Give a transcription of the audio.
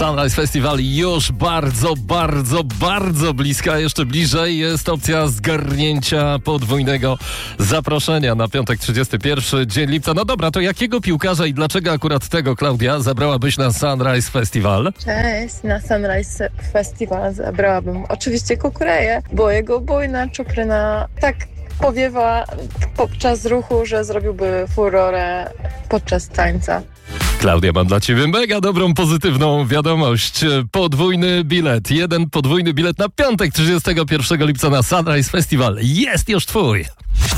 Sunrise Festival już bardzo, bardzo, bardzo bliska. Jeszcze bliżej jest opcja zgarnięcia podwójnego zaproszenia na piątek 31 dzień lipca. No dobra, to jakiego piłkarza i dlaczego akurat tego, Klaudia, zabrałabyś na Sunrise Festival? Cześć, na Sunrise Festival zabrałabym oczywiście Kukureję, bo jego bujna czupryna tak powiewa podczas ruchu, że zrobiłby furorę podczas tańca. Klaudia, mam dla ciebie mega dobrą, pozytywną wiadomość. Podwójny bilet, jeden podwójny bilet na piątek 31 lipca na Sunrise Festival jest już twój.